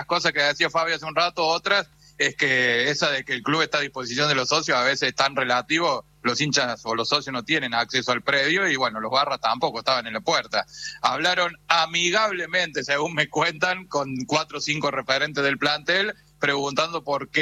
cosas que decía Fabio hace un rato, otras es que esa de que el club está a disposición de los socios a veces es tan relativo, los hinchas o los socios no tienen acceso al predio y bueno, los barras tampoco estaban en la puerta. Hablaron amigablemente, según me cuentan, con 4 o 5 referentes del plantel, preguntando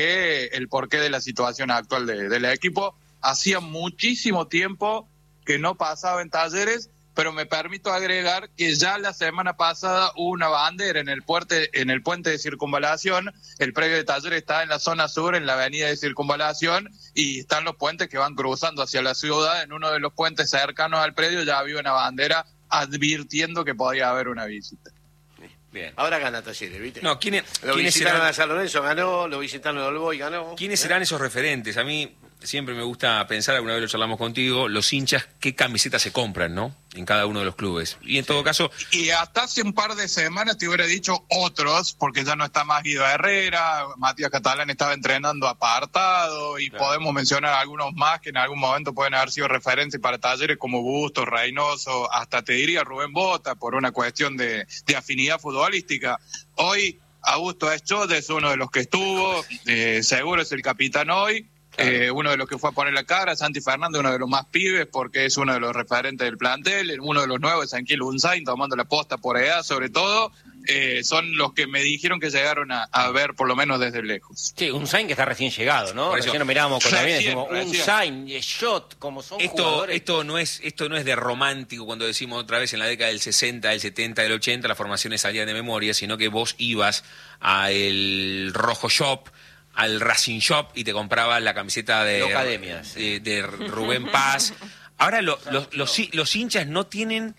el porqué de la situación actual del equipo. Hacía muchísimo tiempo que no pasaba en Talleres, pero me permito agregar que ya la semana pasada hubo una bandera en el puente de Circunvalación. El predio de Talleres está en la zona sur, en la avenida de Circunvalación, y están los puentes que van cruzando hacia la ciudad. En uno de los puentes cercanos al predio ya había una bandera advirtiendo que podía haber una visita. Bien. Ahora gana Talleres, ¿viste? No, ¿quiénes visitaron a San Lorenzo, ganó, lo visitaron a Olboy, ganó. ¿Quiénes serán esos referentes? A mí siempre me gusta pensar, alguna vez lo charlamos contigo, los hinchas, qué camisetas se compran, ¿no? En cada uno de los clubes. Y en todo caso... Y hasta hace un par de semanas te hubiera dicho otros, porque ya no está más Guido Herrera, Matías Catalán estaba entrenando apartado, y claro, podemos mencionar algunos más que en algún momento pueden haber sido referencias para Talleres, como Bustos, Reynoso, hasta te diría Rubén Bota, por una cuestión de afinidad futbolística. Hoy Augusto Eschot es uno de los que estuvo, seguro es el capitán hoy. Claro. Uno de los que fue a poner la cara, Santi Fernández, uno de los más pibes, porque es uno de los referentes del plantel. Uno de los nuevos es Anquil Unzain, tomando la posta por edad, sobre todo. Son los que me dijeron que llegaron a ver, por lo menos desde lejos. Sí, Unzain que está recién llegado, ¿no? Recién nos mirábamos con la vida y decimos, Unzain, Shot, como son jugadores. Esto no es de romántico cuando decimos otra vez en la década del 60, del 70, del 80, las formaciones salían de memoria, sino que vos ibas a el Rojo Shop, al Racing Shop y te comprabas la camiseta de Rubén Paz. Ahora los hinchas no tienen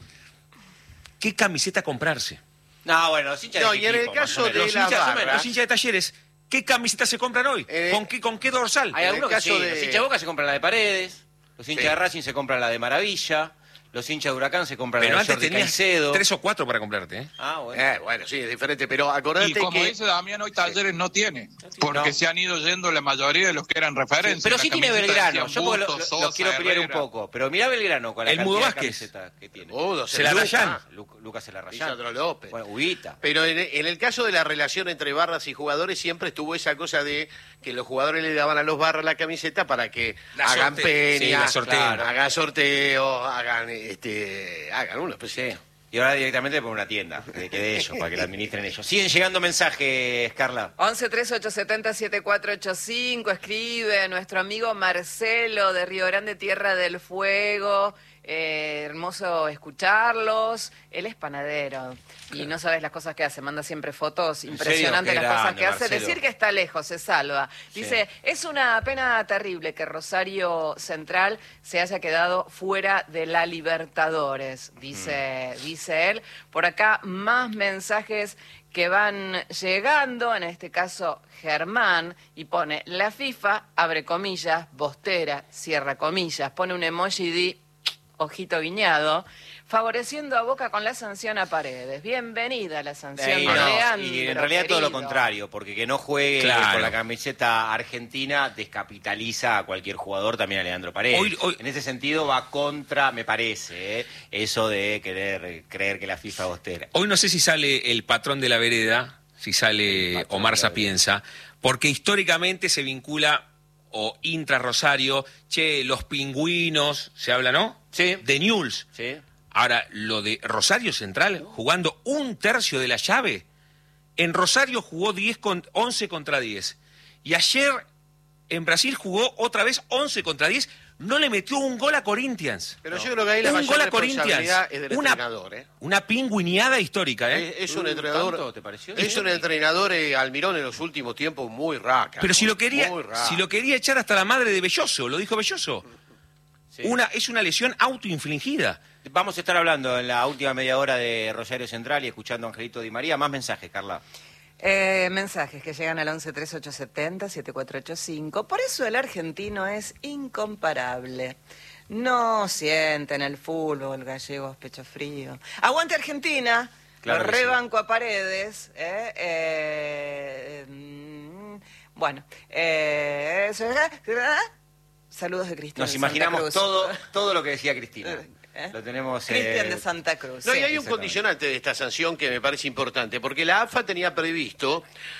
qué camiseta comprarse. No, bueno, los hinchas y en el caso de los hinchas de Talleres, ¿qué camiseta se compran hoy? ¿Con qué dorsal? Hay algunos que sí, los hinchas de Boca se compran la de Paredes, los hinchas de Racing se compran la de Maravilla, los hinchas de Huracán se compran la de Jordi Caicedo. 3 o 4 para comprarte, ¿eh? Ah, bueno. Bueno, sí, es diferente, pero acordate que... Y como dice Damián, hoy Talleres no tiene, porque se han ido yendo la mayoría de los que eran referentes. Pero sí tiene Belgrano, yo lo quiero pelear un poco, pero mirá Belgrano con la cantidad de camiseta que tiene. Celarrayán. Lucas Celarrayán. Lisandro López. Bueno, Huguita. Pero en el caso de la relación entre barras y jugadores siempre estuvo esa cosa de que los jugadores le daban a los barras la camiseta para que hagan peña, hagan sorteo, hagan uno, pues sí. Y ahora directamente por una tienda, que de ellos, para que la administren ellos. Siguen llegando mensajes, Carla. 11-3870-7485, escribe nuestro amigo Marcelo de Río Grande, Tierra del Fuego. Hermoso escucharlos. Él es panadero y no sabes las cosas que hace, manda siempre fotos impresionantes, las cosas que hace. Marcelo. Decir que está lejos, se salva. Dice, es una pena terrible que Rosario Central se haya quedado fuera de la Libertadores, dice él. Por acá más mensajes que van llegando, en este caso Germán, y pone, la FIFA, abre comillas, bostera, cierra comillas, pone un emoji de ojito guiñado, favoreciendo a Boca con la sanción a Paredes. Bienvenida la sanción, Leandro, y en realidad todo lo contrario, porque que no juegue con la camiseta argentina descapitaliza a cualquier jugador, también a Leandro Paredes. Hoy, en ese sentido va contra, me parece, eso de creer que la FIFA bostera. Hoy no sé si sale el patrón de la vereda, si sale Omar Sapienza, porque históricamente se vincula o intra Rosario, los pingüinos, se habla, ¿no? Sí. De Newell's. Sí. Ahora, lo de Rosario Central, jugando 1/3 de la llave, en Rosario jugó 11 contra 10. Y ayer en Brasil jugó otra vez 11 contra 10, no le metió un gol a Corinthians. Pero yo creo que ahí la mayor responsabilidad es del entrenador. Una pingüineada histórica, Es un entrenador. ¿Tanto, te pareció? Es un entrenador, Almirón, en los últimos tiempos muy raca. Pero si lo quería echar hasta la madre de Belloso, lo dijo Belloso. Sí. Es una lesión autoinfligida. Vamos a estar hablando en la última media hora de Rosario Central y escuchando a Angelito Di María. Más mensajes, Carla. Mensajes que llegan al 11-3870-7485. Por eso el argentino es incomparable. No sienten el fútbol gallegos pecho frío. ¡Aguante Argentina! Claro, lo rebanco a Paredes. Bueno, saludos de Cristina. Nos imaginamos todo lo que decía Cristina. Lo tenemos. Cristian de Santa Cruz. No, y hay un condicionante de esta sanción que me parece importante, porque la AFA tenía previsto